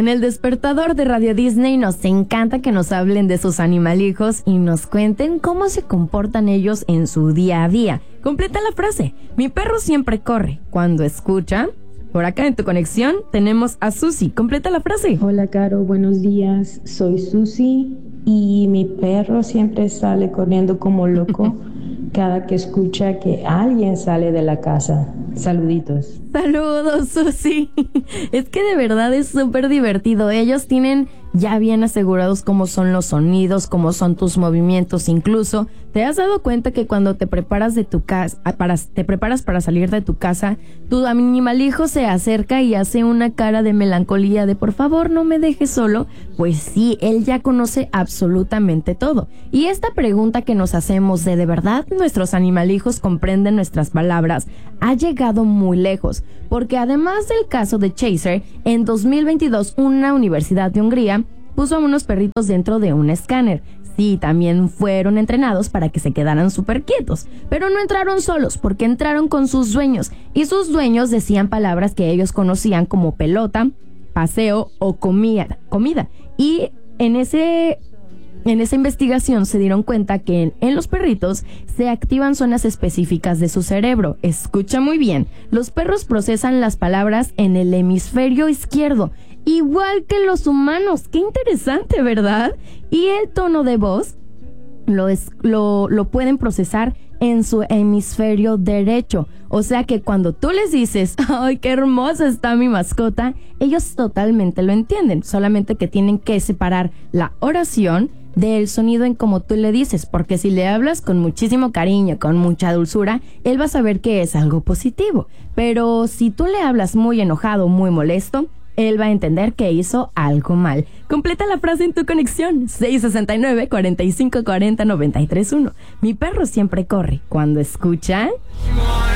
En El Despertador de Radio Disney nos encanta que nos hablen de sus animalijos y nos cuenten cómo se comportan ellos en su día a día. Completa la frase: mi perro siempre corre cuando escucha. Por acá en Tu Conexión tenemos a Susi. Completa la frase. Hola, Caro, buenos días. Soy Susi y mi perro siempre sale corriendo como loco cada que escucha que alguien sale de la casa. Saluditos. Saludos, Susi. Es que de verdad es súper divertido. Ellos tienen ya bien asegurados cómo son los sonidos, cómo son tus movimientos. Incluso, ¿te has dado cuenta que cuando te preparas de tu casa, te preparas para salir de tu casa, tu animalijo se acerca y hace una cara de melancolía de por favor no me dejes solo? Pues sí, él ya conoce absolutamente todo. Y esta pregunta que nos hacemos de verdad nuestros animalijos comprenden nuestras palabras ha llegado muy lejos, porque además del caso de Chaser, en 2022 una universidad de Hungría puso a unos perritos dentro de un escáner. Sí, también fueron entrenados para que se quedaran súper quietos, pero no entraron solos porque entraron con sus dueños y sus dueños decían palabras que ellos conocían como pelota, paseo o comida. Y en esa investigación se dieron cuenta que en los perritos se activan zonas específicas de su cerebro. Escucha muy bien, los perros procesan las palabras en el hemisferio izquierdo, igual que los humanos. Qué interesante, ¿verdad? Y el tono de voz lo pueden procesar en su hemisferio derecho. O sea que cuando tú les dices, ¡ay, qué hermosa está mi mascota!, ellos totalmente lo entienden, solamente que tienen que separar la oración del sonido en como tú le dices, porque si le hablas con muchísimo cariño, con mucha dulzura, él va a saber que es algo positivo. Pero si tú le hablas muy enojado, muy molesto, él va a entender que hizo algo mal. Completa la frase en Tu Conexión. 669-4540-931. Mi perro siempre corre cuando escucha...